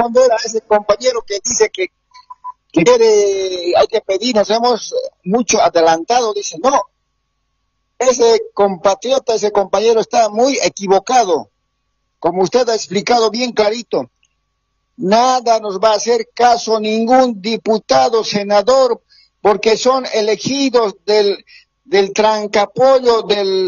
responder a ese compañero que dice que quiere, hay que pedir, nos hemos mucho adelantado. Dice, no, ese compatriota, ese compañero está muy equivocado. Como usted ha explicado bien clarito, nada nos va a hacer caso ningún diputado, senador, porque son elegidos del trancapollo,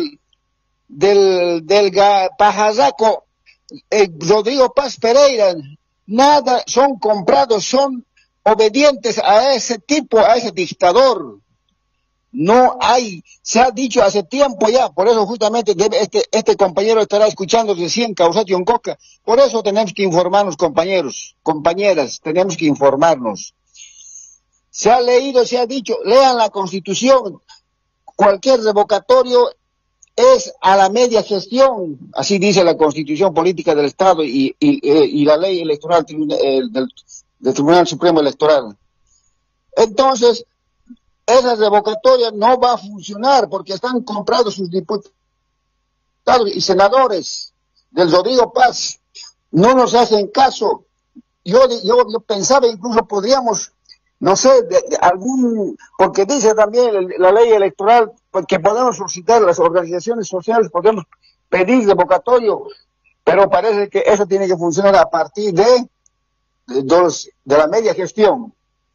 del pajarraco, Rodrigo Paz Pereira. Nada, son comprados, son obedientes a ese tipo, a ese dictador. No hay, se ha dicho hace tiempo ya, por eso justamente este compañero estará escuchando recién Causation Coca. Por eso tenemos que informarnos, compañeros, compañeras, tenemos que informarnos. Se ha leído, se ha dicho, lean la Constitución, cualquier revocatorio es a la media gestión, así dice la Constitución Política del Estado y la ley electoral del Tribunal Supremo Electoral. Entonces, esa revocatoria no va a funcionar porque están comprados sus diputados y senadores del Rodrigo Paz. No nos hacen caso. Yo pensaba incluso podríamos, no sé, porque dice también la ley electoral que podemos solicitar a las organizaciones sociales, podemos pedir revocatorio, pero parece que eso tiene que funcionar a partir de la media gestión.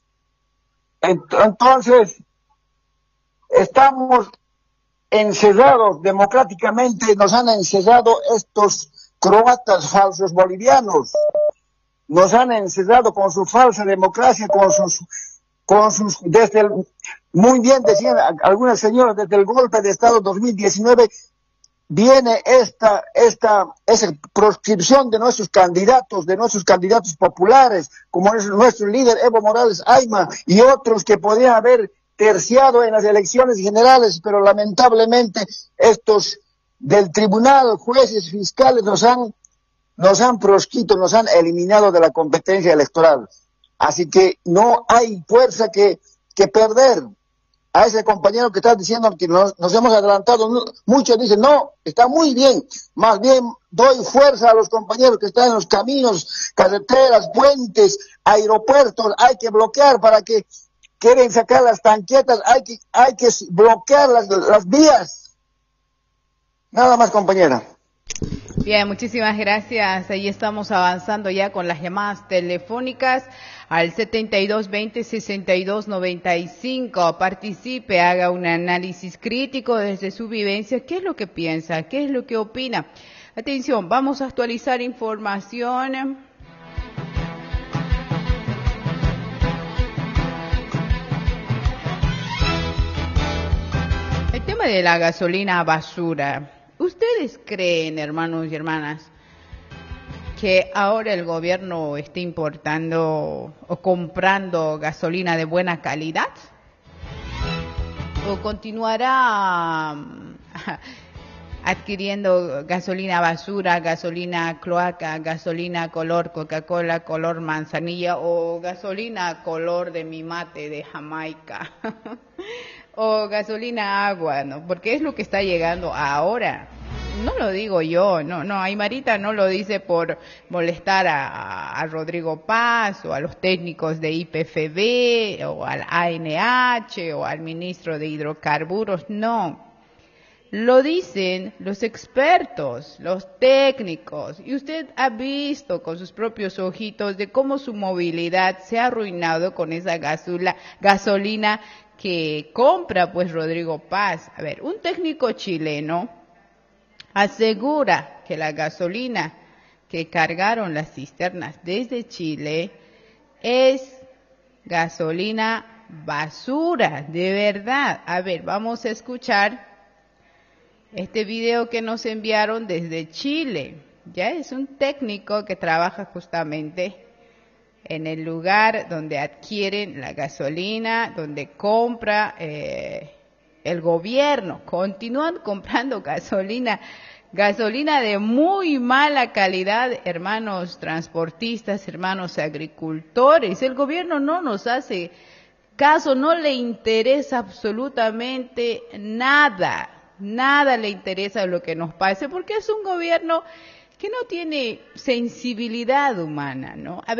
Entonces, estamos encerrados democráticamente, nos han encerrado estos croatas falsos bolivianos, nos han encerrado con su falsa democracia, muy bien decían algunas señoras, desde el golpe de Estado 2019, viene esa proscripción de nuestros candidatos populares, como es nuestro líder Evo Morales Ayma y otros que podrían haber terciado en las elecciones generales, pero lamentablemente estos del tribunal, jueces, fiscales nos han proscrito, nos han eliminado de la competencia electoral. Así que no hay fuerza que perder. A ese compañero que está diciendo que nos hemos adelantado, muchos dicen, no, está muy bien, más bien doy fuerza a los compañeros que están en los caminos, carreteras, puentes, aeropuertos, hay que bloquear para que quieren sacar las tanquetas, hay que bloquear las vías. Nada más, compañera. Bien, muchísimas gracias. Ahí estamos avanzando ya con las llamadas telefónicas al 7220-6295. Participe, haga un análisis crítico desde su vivencia. ¿Qué es lo que piensa? ¿Qué es lo que opina? Atención, vamos a actualizar información. El tema de la gasolina basura. ¿Ustedes creen, hermanos y hermanas, que ahora el gobierno esté importando o comprando gasolina de buena calidad? ¿O continuará adquiriendo gasolina basura, gasolina cloaca, gasolina color Coca-Cola, color manzanilla o gasolina color de mi mate de Jamaica? O gasolina agua, ¿no? Porque es lo que está llegando ahora. No lo digo yo, no, Aymarita no lo dice por molestar a Rodrigo Paz o a los técnicos de IPFB o al ANH o al ministro de Hidrocarburos, no. Lo dicen los expertos, los técnicos, y usted ha visto con sus propios ojitos de cómo su movilidad se ha arruinado con esa gasolina que compra pues Rodrigo Paz. A ver, un técnico chileno asegura que la gasolina que cargaron las cisternas desde Chile es gasolina basura, de verdad. A ver, vamos a escuchar este video que nos enviaron desde Chile. Ya es un técnico que trabaja justamente en el lugar donde adquieren la gasolina, donde compra el gobierno. Continúan comprando gasolina de muy mala calidad, hermanos transportistas, hermanos agricultores. El gobierno no nos hace caso, no le interesa absolutamente nada le interesa lo que nos pase, porque es un gobierno que no tiene sensibilidad humana, ¿no? A ver,